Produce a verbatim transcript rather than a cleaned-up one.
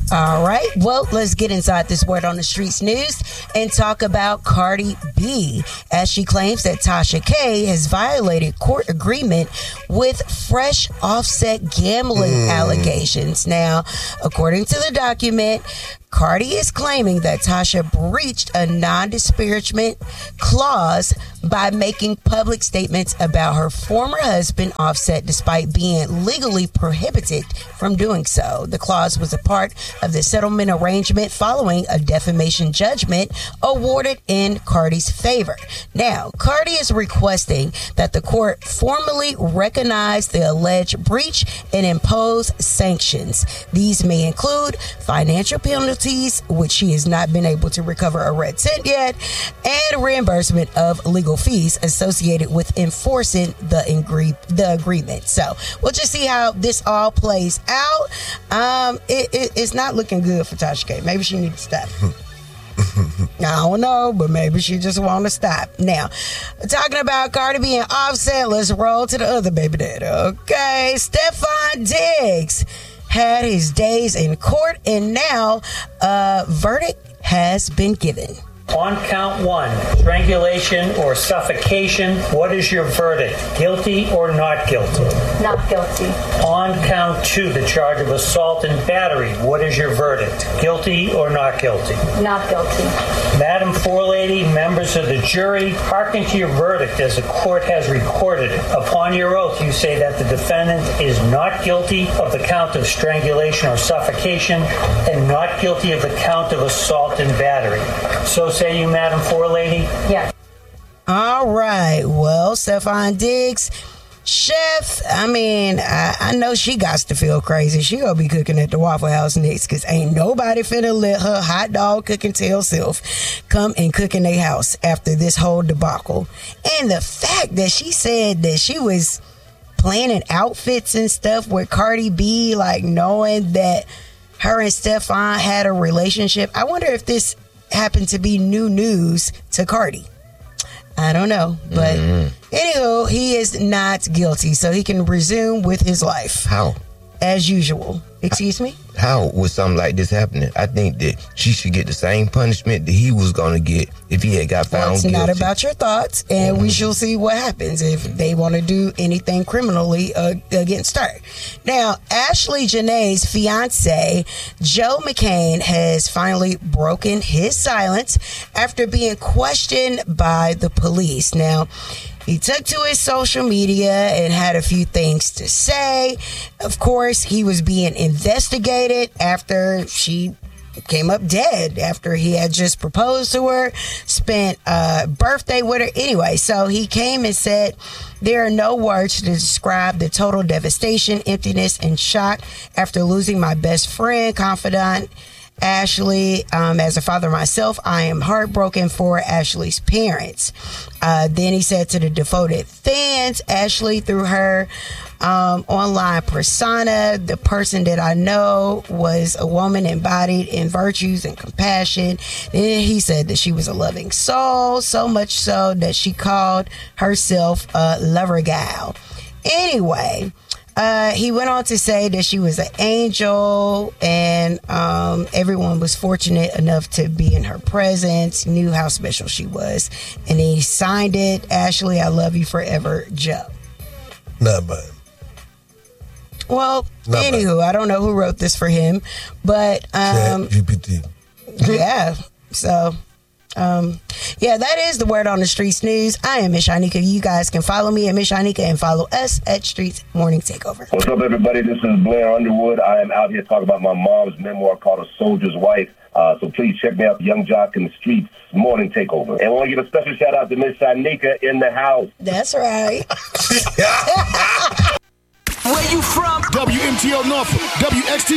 All right. Well, let's get inside this Word on the Streets news and talk about Cardi B, as she claims that Tasha K has violated court agreement with fresh Offset gambling mm. allegations. Now, according to the document, Cardi is claiming that Tasha breached a non-disparagement clause by making public statements about her former husband, Offset, despite being legally prohibited from doing so. The clause was a part of the settlement arrangement following a defamation judgment awarded in Cardi's favor. Now, Cardi is requesting that the court formally recognize the alleged breach and impose sanctions. These may include financial penalties, which she has not been able to recover a red cent yet, and reimbursement of legal fees associated with enforcing the, ingre- the agreement. So we'll just see how this all plays out. Um, it, it, it's not looking good for Tasha K. Maybe she needs to stop. I don't know, but maybe she just want to stop. Now, talking about Cardi B and Offset, let's roll to the other baby daddy. Okay, Stefan Diggs had his days in court, and now a verdict has been given. On count one, strangulation or suffocation, what is your verdict? Guilty or not guilty? Not guilty. On count two, the charge of assault and battery, what is your verdict? Guilty or not guilty? Not guilty. Madam Forelady, members of the jury, hearken to your verdict as the court has recorded it. Upon your oath, you say that the defendant is not guilty of the count of strangulation or suffocation and not guilty of the count of assault and battery. So say you, Madam Forelady? Yes. All right. Well, Stefan Diggs, chef, I mean, I, I know she got to feel crazy. She gonna be cooking at the Waffle House next, because ain't nobody finna let her hot dog cooking tail self come and cook in their house after this whole debacle. And the fact that she said that she was planning outfits and stuff with Cardi B, like knowing that her and Stefan had a relationship. I wonder if this happened to be new news to Cardi. I don't know, but mm-hmm. anywho, he is not guilty, so he can resume with his life. How? As usual. Excuse me? How was something like this happening? I think that she should get the same punishment that he was going to get if he had got found well, it's guilty. It's not about your thoughts, and mm-hmm. we shall see what happens if they want to do anything criminally uh, against her. Now, Ashley Janae's fiance, Joe McCain, has finally broken his silence after being questioned by the police. Now, he took to his social media and had a few things to say. Of course, he was being investigated after she came up dead, after he had just proposed to her, spent a birthday with her. Anyway, so he came and said, there are no words to describe the total devastation, emptiness, and shock after losing my best friend, confidant, Ashley. Um, as a father myself, I am heartbroken for Ashley's parents. Uh, then he said to the devoted fans, Ashley, through her um, online persona, the person that I know was a woman embodied in virtues and compassion. Then he said that she was a loving soul, so much so that she called herself a lover gal. Anyway, Uh, he went on to say that she was an angel, and um, everyone was fortunate enough to be in her presence, knew how special she was. And he signed it, Ashley, I love you forever, Joe. Not bad. Well, Not anywho, bad. I don't know who wrote this for him, but um, Chat G P T. Yeah, so... Um, yeah, that is the Word on the Streets news. I am Miss Shanika. You guys can follow me at Miss Shanika and follow us at Streets Morning Takeover. What's up, everybody? This is Blair Underwood. I am out here talking about my mom's memoir called A Soldier's Wife. Uh, so please check me out, Young Jock in the Streets Morning Takeover. And I want to give a special shout out to Miss Shanika in the house. That's right. Where you from? W M T L Norfolk, W X T